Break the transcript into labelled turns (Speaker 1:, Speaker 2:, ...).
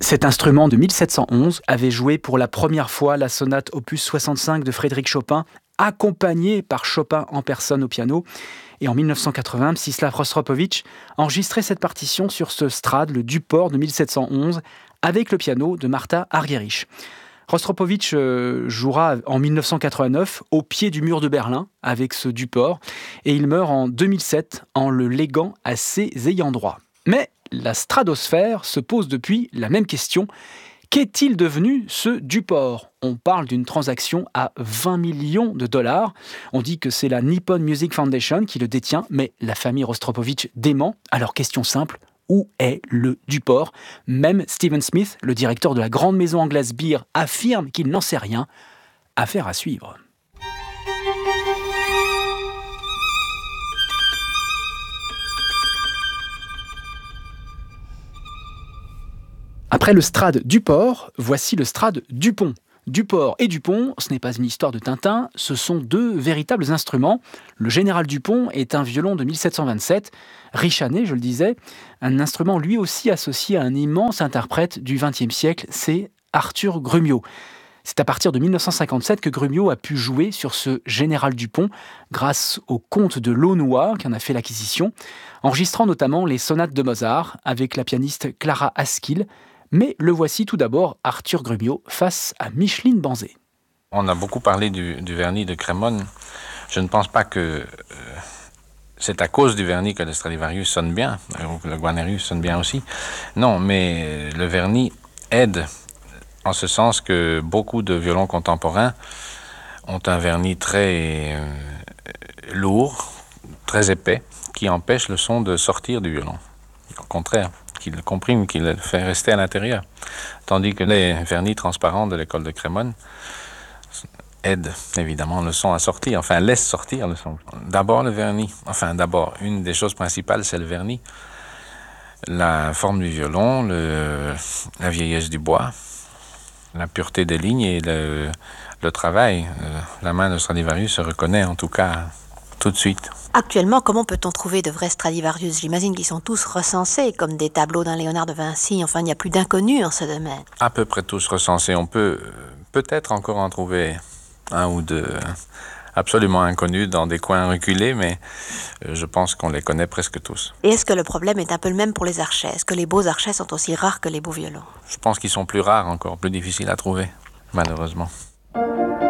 Speaker 1: Cet instrument de 1711 avait joué pour la première fois la sonate opus 65 de Frédéric Chopin, accompagné par Chopin en personne au piano. Et en 1980, Mstislav Rostropovitch enregistrait cette partition sur ce Strad, le Duport de 1711, avec le piano de Martha Argerich. Rostropovitch jouera en 1989 au pied du mur de Berlin avec ce Duport et il meurt en 2007 en le léguant à ses ayants droit. Mais la stratosphère se pose depuis la même question. Qu'est-il devenu ce Duport ? On parle d'une transaction à 20 millions de dollars. On dit que c'est la Nippon Music Foundation qui le détient, mais la famille Rostropovitch dément. Alors question simple, où est le Duport ? Même Stephen Smith, le directeur de la grande maison anglaise Beer, affirme qu'il n'en sait rien. Affaire à suivre. Après le Strad Duport, voici le Strad Dupont. Duport et Dupont, ce n'est pas une histoire de Tintin, ce sont deux véritables instruments. Le Général Dupont est un violon de 1727, richané, je le disais, un instrument lui aussi associé à un immense interprète du XXe siècle, c'est Arthur Grumio. C'est à partir de 1957 que Grumio a pu jouer sur ce Général Dupont grâce au comte de Launois qui en a fait l'acquisition, enregistrant notamment les sonates de Mozart avec la pianiste Clara Askill. Mais le voici tout d'abord, Arthur Grumio, face à Micheline Banzé.
Speaker 2: On a beaucoup parlé du vernis de Crémone. Je ne pense pas que c'est à cause du vernis que le Stradivarius sonne bien, ou que le Guarnerius sonne bien aussi. Non, mais le vernis aide, en ce sens que beaucoup de violons contemporains ont un vernis très lourd, très épais, qui empêche le son de sortir du violon. Au contraire, qui le comprime, qui le fait rester à l'intérieur. Tandis que les vernis transparents de l'école de Crémone aident évidemment le son à sortir, enfin laissent sortir le son. D'abord le vernis, une des choses principales c'est le vernis. La forme du violon, la vieillesse du bois, la pureté des lignes et le travail. La main de Stradivarius se reconnaît en tout cas tout de suite.
Speaker 3: Actuellement, comment peut-on trouver de vrais Stradivarius ? J'imagine qu'ils sont tous recensés comme des tableaux d'un Léonard de Vinci. Enfin, il n'y a plus d'inconnus en ce domaine.
Speaker 2: À peu près tous recensés. On peut peut-être encore en trouver un ou deux absolument inconnus dans des coins reculés, mais je pense qu'on les connaît presque tous.
Speaker 3: Et est-ce que le problème est un peu le même pour les archets ? Est-ce que les beaux archets sont aussi rares que les beaux violons ?
Speaker 2: Je pense qu'ils sont plus rares encore, plus difficiles à trouver, malheureusement.